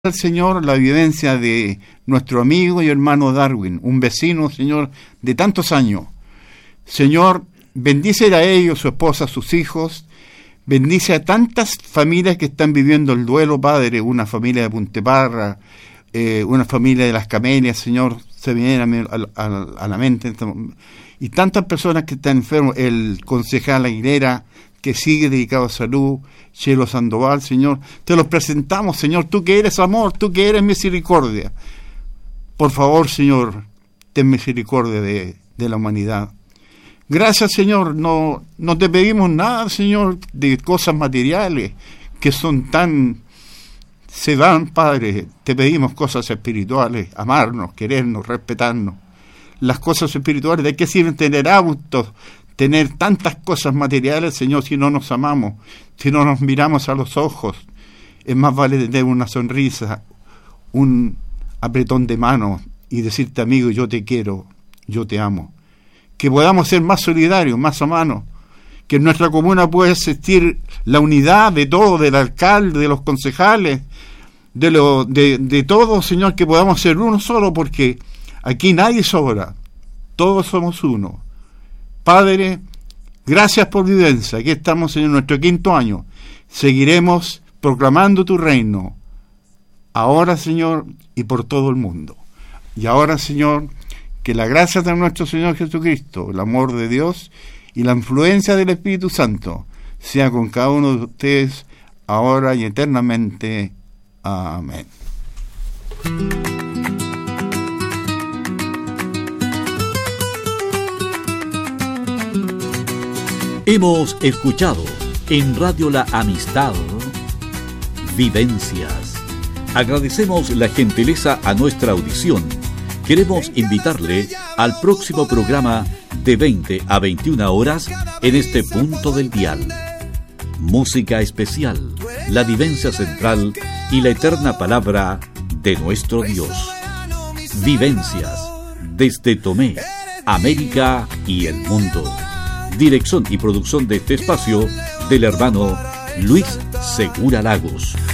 al Señor la vivencia de nuestro amigo y hermano Darwin, un vecino, Señor, de tantos años. Señor, bendice a ellos, su esposa, sus hijos. Bendice a tantas familias que están viviendo el duelo, Padre. Una familia de Punteparra, una familia de Las Camelias, Señor, se viene a la mente. Y tantas personas que están enfermos. El concejal Aguilera, que sigue dedicado a salud, Chelo Sandoval, Señor, te los presentamos, Señor, tú que eres amor, tú que eres misericordia. Por favor, Señor, ten misericordia de la humanidad. Gracias, Señor, no te pedimos nada, Señor, de cosas materiales que se dan, Padre. Te pedimos cosas espirituales, amarnos, querernos, respetarnos. Las cosas espirituales, ¿de qué sirven tener autos, tener tantas cosas materiales, Señor, si no nos amamos, si no nos miramos a los ojos? Es más vale tener una sonrisa, un apretón de mano y decirte, amigo, yo te quiero, yo te amo. Que podamos ser más solidarios, más humanos, que en nuestra comuna pueda existir la unidad de todo, del alcalde, de los concejales, de todo, Señor, que podamos ser uno solo, porque aquí nadie sobra, todos somos uno. Padre, gracias por vivencia. Aquí estamos en nuestro 5º año. Seguiremos proclamando tu reino, ahora, Señor, y por todo el mundo. Y ahora, Señor, que la gracia de nuestro Señor Jesucristo, el amor de Dios y la influencia del Espíritu Santo sea con cada uno de ustedes, ahora y eternamente. Amén. Hemos escuchado en Radio La Amistad Vivencias. Agradecemos la gentileza a nuestra audición. Queremos invitarle al próximo programa de 20 a 21 horas en este punto del dial. Música especial, la vivencia central y la eterna palabra de nuestro Dios. Vivencias desde Tomé, América y el mundo. Dirección y producción de este espacio del hermano Luis Segura Lagos.